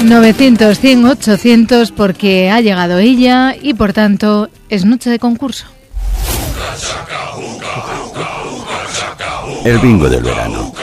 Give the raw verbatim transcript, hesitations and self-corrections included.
novecientos, cien, ochocientos porque ha llegado ella y por tanto es noche de concurso. El bingo del verano.